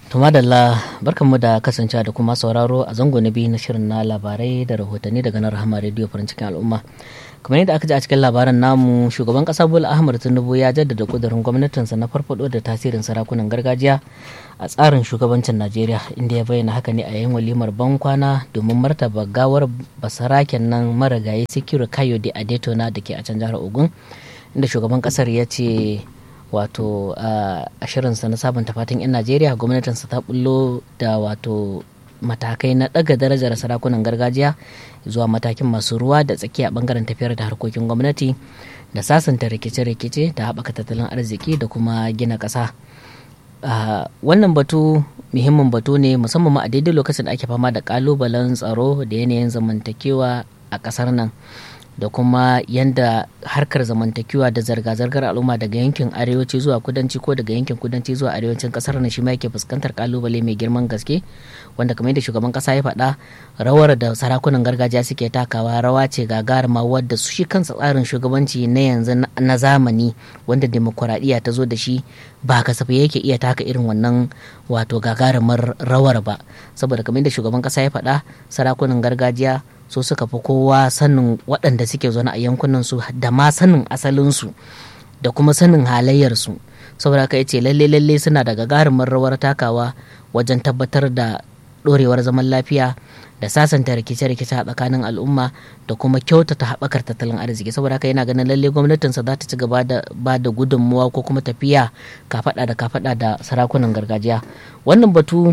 To madalla barkanmu da kasancewa da kuma sauraro a zango na biyu na shirin na labarai da rahotanni daga nan Rahama Radio farin cikin al'umma. Kamar yadda aka ji a cikin labaran namu, shugaban kasa Bola Ahmed Tinubu ya jaddada kudurin gwamnatinsa na farfado da tasirin sarakunan gargajiya a tsarin shugabancin Najeriya, inda ya bayyana haka ne a yayin walimar bankwana domin martaba gawar basaraken nan marigayi Sikiru Kayode Adetona da ke a can jihar Ogun, inda shugaban kasar ya ce wato a shirinsa na sabunta fatan 'yan Najeriya, gwamnatinsa ta bullo da wato matakai na daga darajar sarakunan gargajiya zuwa matakin masu ruwa da tsaki a bangaren tafiyar da harkokin gwamnati da sasanta rikice-rikice da haɓaka tattalin arziki da kuma gina ƙasa. Wannan batu muhimmin batu ne musamman a daidai lokacin da ake fama da ƙalubalen tsaro da yanayin zamantakewa a ƙasar nan, da kuma yanda harkar zamantakewa da zirga-zirgar al'umma daga yankin arewaci zuwa kudanci ko daga yankin kudanci zuwa arewacin kasar nan shi ma yake fuskantar kalubale mai girman gaske, wanda kamar yadda shugaban kasa ya faɗa, rawar da sarakunan gargajiya suke takawa rawa ce gagaruma wadda su shi kansa tsarin shugabanci na yanzu na zamani wanda demokuraɗiyya ta zo da shi ba kasafai yake iya taka irin wannan wato gagarumar rawar ba, saboda kamar yadda shugaban kasa ya faɗa, sarakunan gargajiya so suka fi kowa sanin waɗanda suke zaune a yankunan su da ma sanin asalinsu da kuma sanin halayyarsu, saboda haka yace lalle suna da gagarumin rawar takawa wajen tabbatar da ɗorewar zaman lafiya da sasanta rikice-rikice a tsakanin al'umma da kuma kyautata haɓakar tattalin arziki. Saboda haka yana ganin lalle gwamnatinsa za ta ci gaba da ba da gudunmuwa ko kuma tafiya kafaɗa da kafaɗa da sarakunan gargajiya. Wannan batu